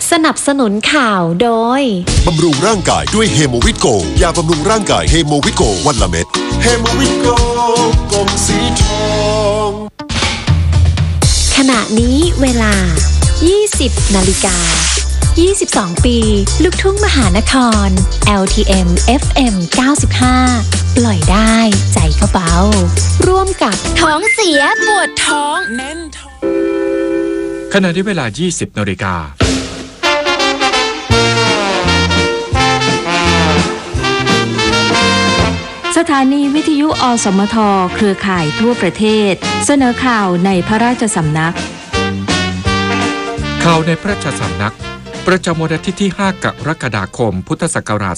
สนับสนุนข่าวโดยบำรุงร่างกายด้วยเฮโมวิตโกยาบำรุงร่างกายเฮโมวิตโกวันละเม็ดเฮโมวิตโกกลมสีทองขณะนี้เวลา 20 นาฬิกา 22 ปีลูกทุ่งมหานคร LTM FM 95 ปล่อยได้ใจเขาเบาร่วมกับท้องเสียปวดท้องแน่นท้องขณะที่เวลา 20 นาฬิกาสถานีวิทยุอสมทเครือข่ายทั่วประเทศเสนอข่าวในพระราชสำนักข่าวในพระราชสำนักประจำวันอาทิตย์ที่ 5 กรกฎาคม พุทธศักราช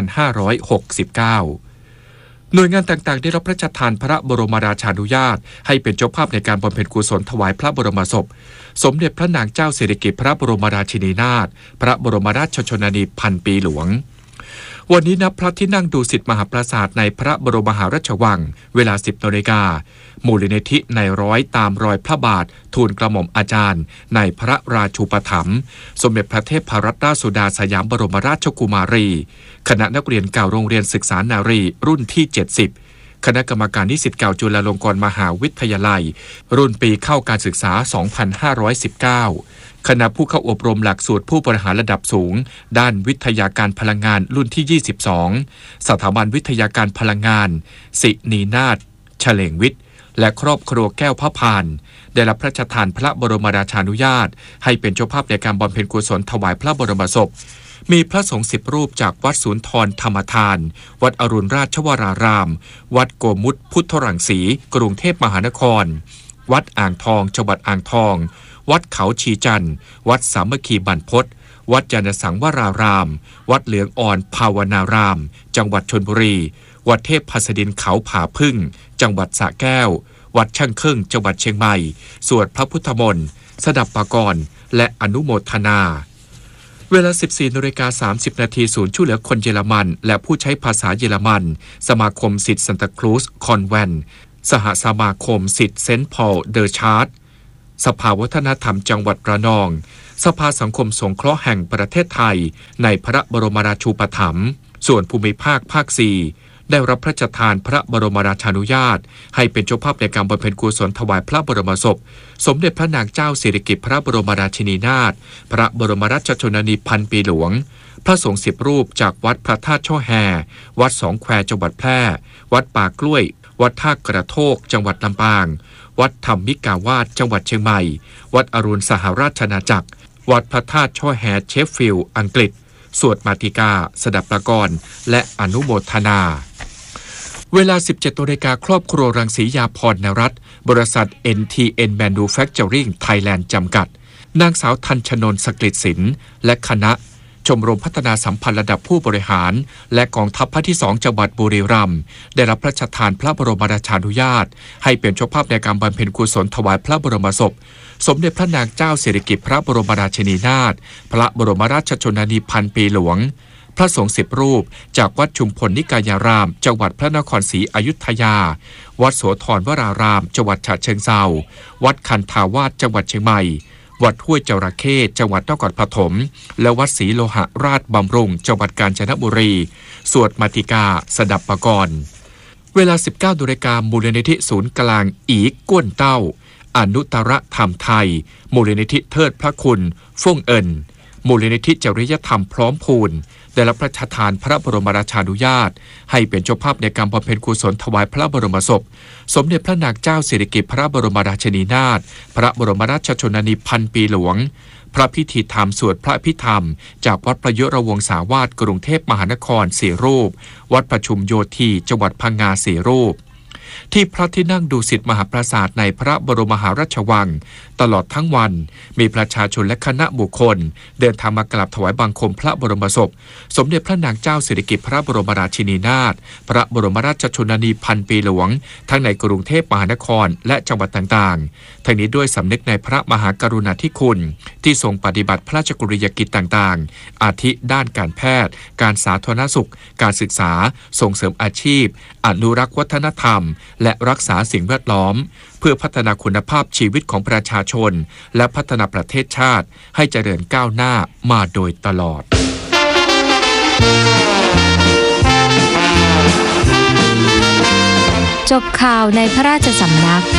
2569 หน่วยงานต่างๆได้รับพระราชทานพระบรมราชานุญาตให้เป็นเจ้าภาพในการบำเพ็ญกุศลถวายพระบรมศพสมเด็จพระนางเจ้าสิริกิติ์พระบรมราชินีนาถพระบรมราชชนนีพันปีหลวงวันนี้ณพระที่นั่งดุสิตมหาปราสาทในพระบรมมหาราชวังเวลา 10 นาฬิกามูลนิธิในร้อยตามรอยพระบาททูลกระหม่อมอาจารย์ในพระราชูปถัมภ์สมเด็จพระเทพรัตนราชสุดาสยามบรมราชกุมารีคณะนักเรียนเก่าโรงเรียนศึกษานารีรุ่นที่ 70คณะกรรมการนิสิตเก่าจุฬาลงกรณ์มหาวิทยาลัยรุ่นปีเข้าการศึกษา 2519 คณะผู้เข้าอบรมหลักสูตรผู้บริหารระดับสูงด้านวิทยาการพลังงานรุ่นที่ 22 สถาบันวิทยาการพลังงานศินีนาถเฉลงวิทย์และครอบครัวแก้วพระพานได้รับพระราชทานพระบรมราชานุญาตให้เป็นเจ้าภาพในการบำเพ็ญกุศลถวายพระบรมศพมีพระสงฆ์10 รูปจากวัดศูนย์ธรธรรมทานวัดอรุณราชวรารามวัดโกมุตพุทธรังสีกรุงเทพมหานครวัดอ่างทองจังหวัดอ่างทองวัดเขาชีจันทร์วัดสามัคคีบรรพตวัดยานสังวรารามวัดเหลืองอ่อนภาวนารามจังหวัดชลบุรีวัดเทพหัสดินเขาผาพึ่งจังหวัดสระแก้ววัดช่างครึ่งจังหวัดเชียงใหม่สวดพระพุทธมนต์สดับปากรและอนุโมทนาเวลา 14:30 นาทีศูนย์ช่วยเหลือคนเยอรมันและผู้ใช้ภาษาเยอรมันสมาคมศิษย์ซันตาครูซคอนแวนต์สหสมาคมศิษย์เซนต์พอลเดอชาร์ดสภาวัฒนธรรมจังหวัดระนองสภาสังคมสงเคราะห์แห่งประเทศไทยในพระบรมราชูปถัมภ์ส่วนภูมิภาคภาค 4ได้รับพระราชทานพระบรมราชานุญาตให้เป็นเจ้าภาพในการบำเพ็ญกุศลถวายพระบรมศพสมเด็จพระนางเจ้าสิริกิติ์พระบรมราชินีนาถพระบรมราชชนนีพันปีหลวงพระสงฆ์10 รูปจากวัดพระธาตุช่อแฮวัดสองแควจังหวัดแพร่วัดป่ากล้วยวัดท่ากระโทกจังหวัดลำปางวัดธรรมิกาวาสจังหวัดเชียงใหม่วัดอรุณสหราชอาณาจักรวัดพระธาตุช่อแฮเชฟฟิลด์อังกฤษสวดมาติกาสดับปากรและอนุโมทนาเวลา 17 นาฬิกาครอบครัวรังสียาพรณรัตน์บริษัท NTN Manufacturing Thailand จำกัดนางสาวทันชนนท์ สกฤตศิลป์และคณะชมรมพัฒนาสัมพันธ์ระดับผู้บริหารและกองทัพภาคที่ 2 จังหวัดบุรีรัมย์ได้รับพระราชทานพระบรมราชานุญาตให้เป็นเจ้าภาพในการบำเพ็ญกุศลถวายพระบรมศพสมเด็จพระนางเจ้าสิริกิติ์พระบรมราชินีนาถพระบรมราชชนนีพันปีหลวงพระสงฆ์10 รูปจากวัดชุมพลนิกายารามจังหวัดพระนครศรีอยุธยาวัดโสธรวรารามจังหวัดฉะเชิงเทราวัดคันธาวาสจังหวัดเชียงใหม่วัดห้วยจระเข้จังหวัดนครปฐมและวัดศรีโลหะราชบำรุงจังหวัดกาญจนบุรีสวดมาติกาสดับปากรเวลา 19 นาฬิกามูลนิธิศูนย์กลางอีก้วนเต้าอนุตรธรรมไทยมูลนิธิเทิดพระคุณฟ่งเอิญมูลนิธิจริยธรรมพร้อมพูนได้รับพระราชทานพระบรมราชานุญาตให้เป็นเจ้าภาพในการบำเพ็ญกุศลถวายพระบรมศพสมเด็จพระนางเจ้าสิริกิติ์พระบรมราชินีนาถพระบรมราชชนนีพันปีหลวงพระพิธีธรรมสวดพระพิธรรมจากวัดประยุรวงศาวาสกรุงเทพมหานคร4 รูปวัดประชุมโยธีจังหวัดพังงา4 รูปที่พระที่นั่งดุสิตมหาปราสาทในพระบรมมหาราชวังตลอดทั้งวันมีประชาชนและคณะบุคคลเดินทางมากราบถวายบังคมพระบรมศพสมเด็จพระนางเจ้าสิริกิติ์พระบรมราชินีนาถพระบรมราชชนนีพันปีหลวงทั้งในกรุงเทพมหานครและจังหวัดต่างๆทั้งนี้ด้วยสำนึกในพระมหากรุณาธิคุณที่ทรงปฏิบัติพระราชกรณียกิจต่างๆอาทิด้านการแพทย์การสาธารณสุขการศึกษาส่งเสริมอาชีพอนุรักษ์วัฒนธรรมและรักษาสิ่งแวดล้อมเพื่อพัฒนาคุณภาพชีวิตของประชาชนและพัฒนาประเทศชาติให้เจริญก้าวหน้ามาโดยตลอดจบข่าวในพระราชสำนัก